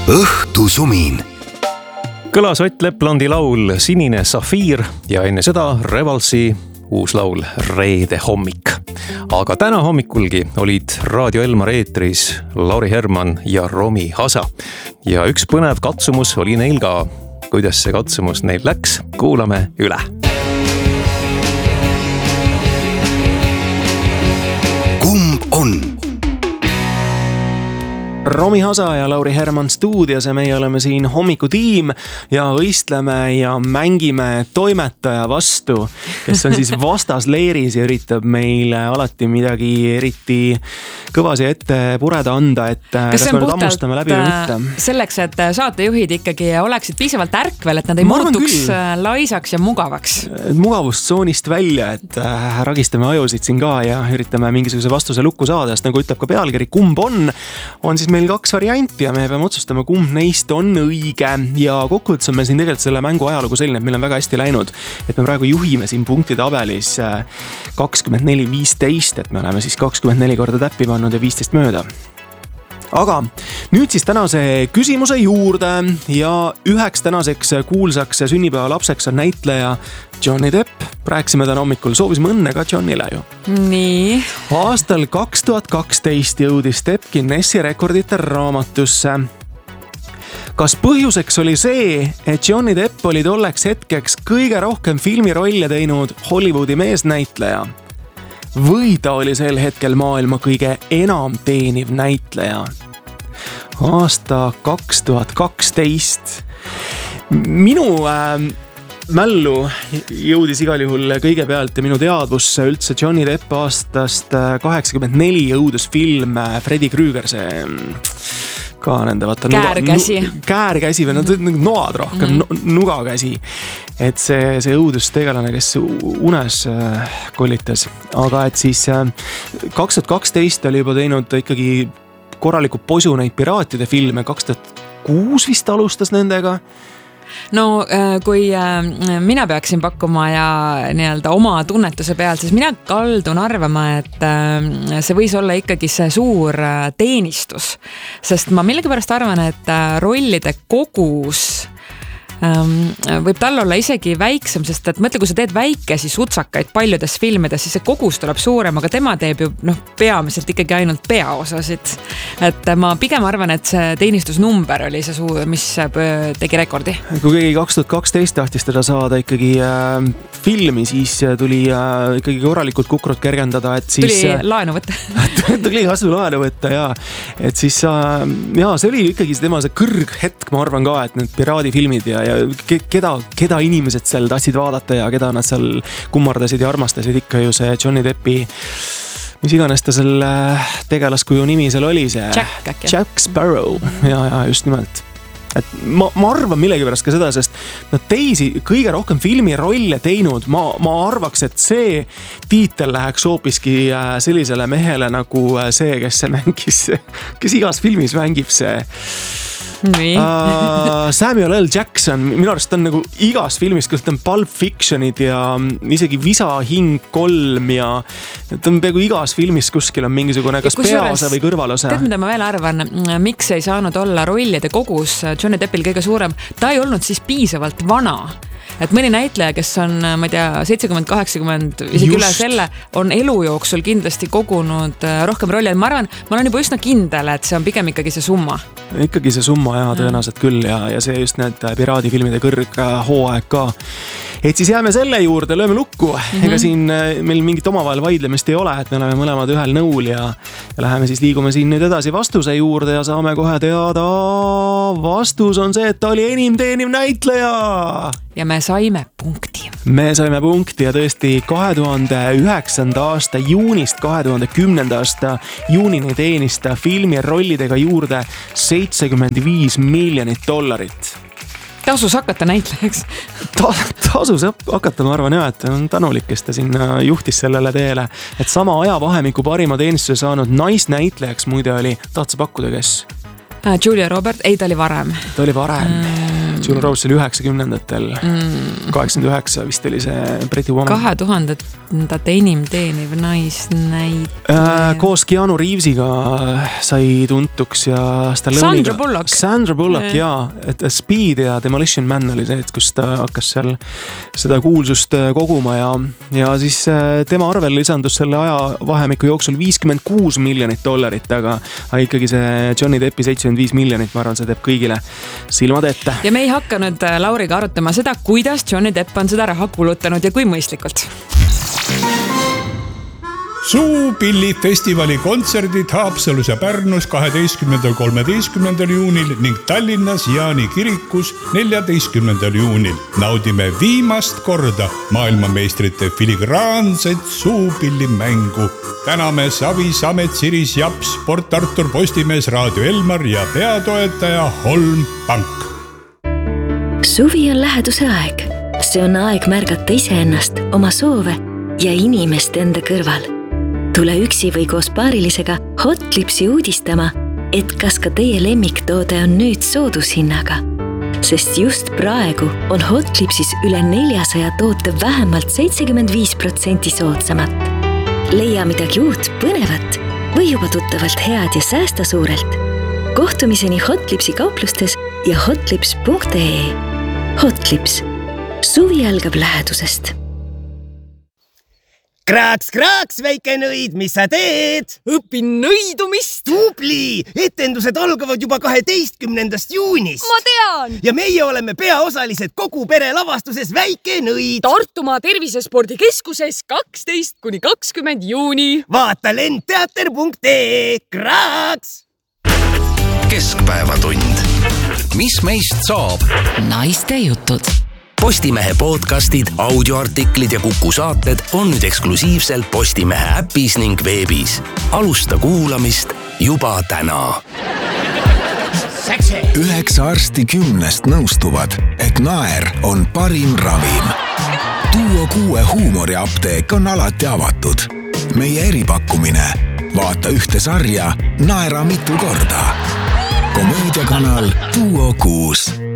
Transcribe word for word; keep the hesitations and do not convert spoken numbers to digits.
õhtusumin. Kõlas Ott Leplandi laul Sinine safiir ja enne seda Revalsi uus laul Reede hommik. Aga täna hommikulgi olid Raadio Elmar eetris Lauri Herman ja Romi Hasa. Ja üks põnev katsumus oli neil ka. Kuidas see katsumus neil läks, kuulame üle. Kumb on? Romi Hasa ja Lauri Herman stuudios ja meie oleme siin hommikutiim ja võistleme ja mängime toimetaja vastu, kes on siis vastasleeris ja üritab meile alati midagi eriti kõvasi ette pureda anda, et kas, kas me nüüd ammustame läbi või mitte. Selleks, et saatejuhid ikkagi oleksid piisavalt ärkvel, et nad ei muutuks laisaks ja mugavaks. Mugavustsoonist välja, et ragistame ajusid siin ka ja üritame mingisuguse vastuse lukku saada, sest nagu ütleb ka pealkiri, kumb on, on siis meil kaks varianti ja me peame otsustama, kumb neist on õige. Ja kokkuvõttes on meil siin tegelikult selle mängu ajalugu selline, et meil on väga hästi läinud, et me praegu juhime siin punktitabelis kakskümmend neli viisteist, et me oleme siis kakskümmend neli korda täppi pannud ja viisteist mööda. Aga nüüd siis tänase küsimuse juurde ja üheks tänaseks kuulsaks sünnipäeva lapseks on näitleja Johnny Depp. Rääksime täna hommikul, soovisime õnne ka Johnny'le ju. Nii. Aastal kaks tuhat kaksteist jõudis Depp Guinessi rekordite raamatusse. Kas põhjuseks oli see, et Johnny Depp oli tolleks hetkeks kõige rohkem filmirolle teinud Hollywoodi meesnäitleja? Või ta oli sel hetkel maailma kõige enam teeniv näitleja? Aasta kaks tuhat kaksteist. Minu äh, mällu jõudis igal juhul kõigepealt ja minu teadvusse üldse Johnny Depp aastast kaheksakümmend neli õudusfilm Freddy Krueger, see ka nende vaata käärkäsi nuga, käärkäsi või nad mm. noad rohkem mm. nugakäsi, et see, see õudustegelane, kes unes äh, kollitas, aga et siis äh, kaks tuhat kaksteist oli juba teinud ikkagi korraliku posu neid piraatide filme, kaks tuhat kuus vist alustas nendega. No kui mina peaksin pakkuma ja nii-öelda oma tunnetuse pealt, siis mina kaldun arvama, et see võis olla ikkagi see suur teenistus, sest ma millegipärast arvan, et rollide kogus võib tal olla isegi väiksem, sest et mõtle, kui sa teed väikesi sutsakaid paljudes filmides, siis see kogus tuleb suurem, aga tema teeb ju noh, peamiselt ikkagi ainult peaosasid. Et ma pigem arvan, et see teenistusnumber oli see suur, mis tegi rekordi. Kui keegi kaks tuhat kaksteist tahtis teda saada ikkagi äh, filmi, siis tuli äh, ikkagi korralikult kukrut kergendada, et siis tuli laenu võtta. tuli kasvu laenu võtta ja et siis äh, ja, see oli ikkagi tema see kõrghetk, ma arvan ka, et need piraadifilmid ja ja keda, keda inimesed seal tahtsid vaadata ja keda nad seal kummardasid ja armastasid ikka ju see Johnny Deppi, mis iganes ta selle tegelaskuju nimi seal oli, see Jack, äkki. Jack Sparrow ja, ja just nimelt. Et ma, ma arvan millegipärast ka seda, sest nad teisi kõige rohkem filmirolle teinud, ma, ma arvaks, et see tiitel läheks hoopiski sellisele mehele nagu see, kes see mängis, kes igas filmis mängib see Uh, Samuel L. Jackson, minu arust on nagu igas filmis, kus ta on Pulp Fictionid ja isegi Visa hing kolm ja ta on peaaegu igas filmis kuskil on mingisugune kas peaosa või kõrvalose. Tead, mida ma veel arvan, miks ei saanud olla rollide kogus Johnny Deppil kõige suurem, ta ei olnud siis piisavalt vana. Et mõni näitleja, kes on, ma ei tea, seitsekümmend kaheksakümmend, isegi üle selle, on elu jooksul kindlasti kogunud rohkem rolli. Ma arvan, ma olen juba üsna kindel, et see on pigem ikkagi see summa. Ikkagi see summa ja tõenäoliselt küll ja, ja see just need piraadifilmide kõrg hooaeg ka. Et siis jääme selle juurde, lööme lukku. Mm-hmm. Ega siin meil mingit omavahel vaidlemist ei ole, et me oleme mõlemad ühel nõul ja, ja läheme siis liigume siin nüüd edasi vastuse juurde ja saame kohe teada. Vastus on see, et ta oli enim teeniv näitleja. Ja me saime punkti. Me saime punkti ja tõesti kahe tuhande üheksanda aasta juunist kahe tuhande kümnenda aasta juunini teenis ta filmi rollidega juurde seitsekümmend viis miljonit dollarit. Tasus hakata näitlejaks. Ta, tasus hakata, ma arvan jah, et on tänulik, kes ta sinna juhtis sellele teele. Et sama ajavahemiku parima teenistuse saanud naisnäitlejaks muide oli, tahad sa pakkuda, kes? Julia Robert, ei ta oli varem. Ta oli varem. Mm. Julia Roberts oli üheksakümnendatel mm. kaheksakümmend üheksa vist oli see Pretty Woman. kahe tuhandete enim teeniv naisnäitleja äh, koos Keanu Reevesiga sai tuntuks ja Sandra Bullock Sandra Bullock yeah. ja et Speed ja Demolition Man oli see, et kus ta hakkas seal seda kuulsust koguma ja, ja siis tema arvel lisandus selle ajavahemiku jooksul viiskümmend kuus miljonit dollarit, aga ikkagi see Johnny Deppi seitsekümmend viis miljonit, ma arvan, see teeb kõigile silmad ette. Ja me ei hakka nüüd Lauriga arutama seda, kuidas Johnny Depp on seda raha kulutanud ja kui mõistlikult. Suupilli festivali kontserdid Haapsalus ja Pärnus kaheteistkümnendal kolmeteistkümnendal juunil ning Tallinnas Jaani kirikus neljateistkümnendal juunil. Naudime viimast korda maailmameistrite filigraanset suupilli mängu. Täname Savi, Samet, Siris, Japs, Port Artur, Postimees, Raadio Elmar ja peatoetaja Holm Pank. Suvi on läheduse aeg. See on aeg märgata iseennast, oma soove ja inimest enda kõrval. Tule üksi või koos paarilisega Hotlipsi uudistama, et kas ka teie lemmiktoode on nüüd soodushinnaga. Sest just praegu on Hotlipsis üle neljasaja toote vähemalt seitsekümmend viis protsenti soodsamat. Leia midagi uut, põnevat või juba tuttavalt head ja säästa suurelt. Kohtumiseni Hotlipsi kauplustes ja hotlips punkt ee. Hotlips. Suvi algab lähedusest. Kraaks, kraaks, väike nõid, mis sa teed? Õpin nõidumist. Tubli! Etendused algavad juba kaheteistkümnendast juunist. Ma tean! Ja meie oleme peaosalised kogu pere lavastuses Väike nõid. Tartumaa tervisespordikeskuses kaksteist kuni kakskümmend juuni. Vaata lendteater punkt ee. Kraaks! Keskpäevatund. Mis meist saab? Naiste jutud. Postimehe podcastid, audioartiklid ja Kuku saated on nüüd eksklusiivselt Postimehe äpis ning veebis. Alusta kuulamist juba täna. Üheksa arsti kümnest nõustuvad, et naer on parim ravim. Duo kuue huumoriapteek on alati avatud. Meie eripakkumine. Vaata ühte sarja, naera mitu korda. Komöödiakanal Duo kuus.